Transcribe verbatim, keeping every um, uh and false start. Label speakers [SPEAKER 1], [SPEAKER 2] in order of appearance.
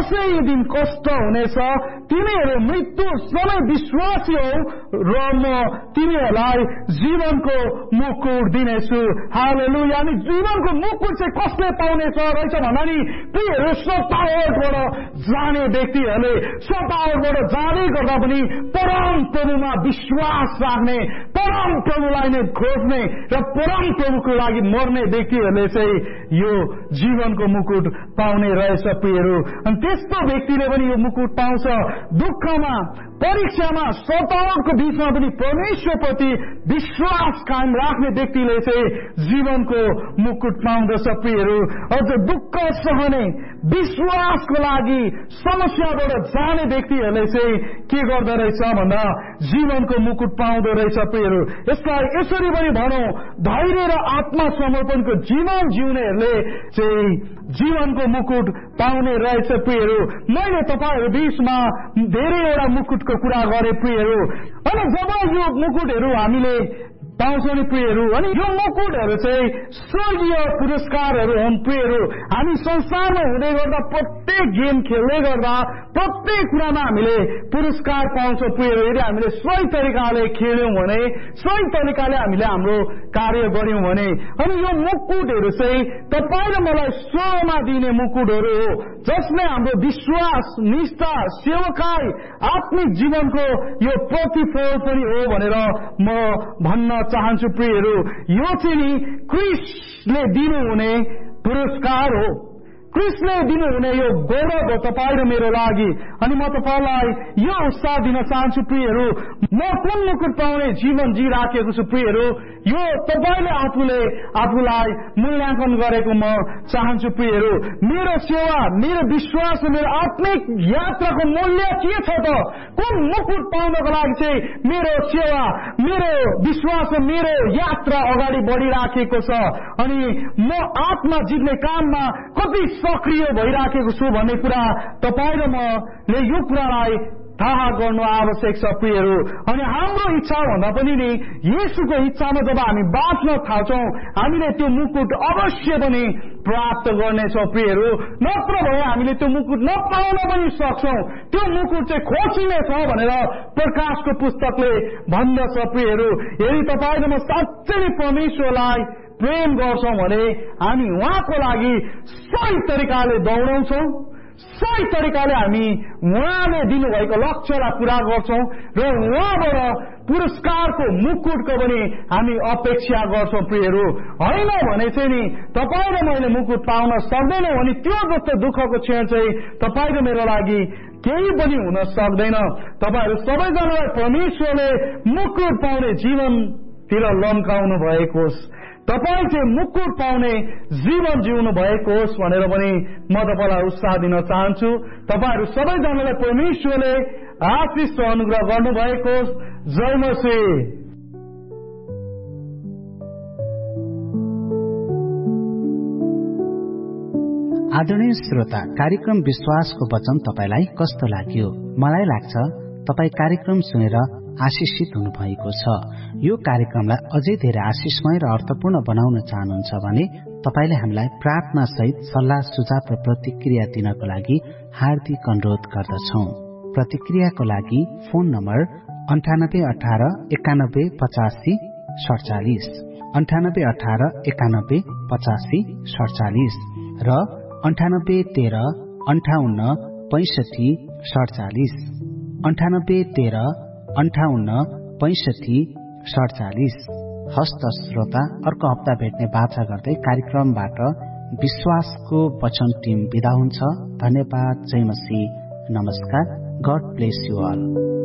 [SPEAKER 1] अवश्य यो दिन कष्ट हुनेछ, तिमीहरू मृत्युसँगै विश्वासी हौ र म तिमीहरूलाई जीवनको मुकुट दिनेछु। हालेलुया। अनि जीवनको मुकुट चाहिँ कसले पाउनेछ रहेछ भन्दा नि प्रियहरू सतावटबाट जाने व्यक्तिहरूले, सतावटबाट जाँदै गर्दा पनि परम प्रभुमा विश्वास राख्ने, परम प्रभुलाई नै खोज्ने र परम प्रभुको लागि मर्ने व्यक्तिहरूले चाहिँ यो जीवनको मुकुट पाउने रहेछ प्रियहरू। अनि त्यस्तो व्यक्तिले पनि यो मुकुट पाउँछ। दुःखमा, परीक्षामा, सतावटको बीचमा पनि परमेश्वरप्रति विश्वास कायम राख्ने व्यक्तिले चाहिँ जीवनको मुकुट पाउँदछ प्रियहरू। अझ दुःख सहने, विश्वासको लागि समस्याबाट जाने व्यक्तिहरूले चाहिँ के गर्दो रहेछ भन्दा जीवनको मुकुट पाउँदो रहेछ प्रियहरू। यसलाई यसरी पनि भनौं, धैर्य र आत्मसमर्पणको जीवन जिउनेहरूले चाहिँ जीवनको मुकुट पाउने रहेछ प्रियहरू। मैले तपाईहरु बीचमा धेरैवटा मुकुटको कुरा गरे प्रियहरू। अनि जब यो मुकुटहरू हामीले पाउँछौं नि प्रियहरू, अनि यो मुकुटहरू चाहिँ स्वर्गीय पुरस्कारहरू हुन् प्रियहरू। हामी संसारमा हुँदै गर्दा प्रत्येक गेम खेल्दै गर्दा प्रत्येक कुरामा हामीले पुरस्कार पाउँछौं प्रियहरू। यदि हामीले सही तरिकाले खेल्यौं भने, सही तरिकाले हामीले हाम्रो कार्य गर्यौं भने। अनि यो मुकुटहरू चाहिँ तपाईँ र मलाई स्वर्गमा दिने मुकुटहरू हो, जसले हाम्रो विश्वास, निष्ठा, सेवकाई, आत्मिक जीवनको यो प्रतिफल पनि हो भनेर म भन्न चाहन्छु प्रियहरू। यो चाहिँ नि क्रिस्टले दिनुहुने पुरस्कार हो, क्रिस्टले दिनुहुने यो गौरव हो तपाईँ र मेरो लागि। अनि म तपाईलाई यो उत्साह दिन चाहन्छु प्रियहरू। म कुन मुकुट पाउने जीवन जिराखेको छु प्रियहरू, यो तपाईले आफूले आफूलाई मूल्याङ्कन गरेको म चाहन्छु प्रियहरू। मेरो सेवा, मेरो विश्वास, मेरो आत्मिक यात्राको मूल्य के छ त? कुन मुकुट पाउनको लागि चाहिँ मेरो सेवा, मेरो विश्वास, मेरो यात्रा अगाडि बढिराखेको छ? अनि म आत्मा जित्ने काममा कति सक्रिय भइराखेको छु भन्ने कुरा तपाईँ र मले यो कुरालाई थाहा गर्नु आवश्यक छ प्रियहरू। अनि हाम्रो इच्छा भन्दा पनि नि येशूको इच्छामा जब हामी बाँच्न थाल्छौं, हामीले त्यो मुकुट अवश्य पनि प्राप्त गर्नेछौं प्रियहरू। नत्र भए हामीले त्यो मुकुट नपाउन पनि सक्छौं। त्यो मुकुट चाहिँ खोजिने छ भनेर प्रकाशको पुस्तकले भन्दछ प्रियहरू। यदि तपाईँ र म साँच्चै नै परमेश्वरलाई प्रेम गर्छौं भने हामी उहाँको लागि सही तरिकाले दौडौछौं, सही तरिकाले हामी उहाँले दिनुभएको लक्ष्यलाई पूरा गर्छौं र उहाँबाट पुरस्कारको मुकुटको पनि हामी अपेक्षा गर्छौं प्रियहरू। होइन भने चाहिँ नि तपाईँ र मैले मुकुट पाउन सक्दैनौँ भने त्यो जस्तो दुःखको क्षण चाहिँ तपाईँ र मेरो लागि केही पनि हुन सक्दैन। तपाईहरू सबैजनालाई परमेश्वरले मुकुट पाउने जीवनतिर लम्काउनु भएको होस्, तपाईँ चाहिँ मुकुट पाउने जीवन जिउनु भएको होस् भनेर पनि म तपाईलाई उत्साह दिन चाहन्छु। तपाईहरू सबैजनालाई परमेश्वरले आशीष र अनुग्रह गर्नु भएको होस्। जय मसीह।
[SPEAKER 2] आदरणीय श्रोता, कार्यक्रम विश्वासको वचन तपाईलाई कस्तो लाग्यो? मलाई लाग्छ तपाई कार्यक्रम सुनेर आशिषित हुनुभएको छ। यो कार्यक्रमलाई अझै धेरै आशिषमय र अर्थपूर्ण बनाउन चाहनुहुन्छ भने तपाईले हामीलाई प्रार्थना सहित सल्लाह, सुझाव र प्रतिक्रिया दिनको लागि हार्दिक अनुरोध गर्दछौं। प्रतिक्रियाको लागि फोन नम्बर अन्ठानब्बे अठार एकानब्बे पचासी सडचालिस अन्ठानब्बे अठार एकानब्बे पचासी सडचालिस र अन्ठानब्बे तेह्र अन्ठाउन्न पैंसठी सडचालिस अन्ठानब्बे तेह्र अन्ठाउन्न पैंसठी सडचालिस। हस्त श्रोता, अर्को हप्ता भेट्ने बाचा गर्दै कार्यक्रमबाट विश्वासको वचन टिम बिदा हुन्छ। धन्यवाद। जय मसीह। नमस्कार। God bless you all.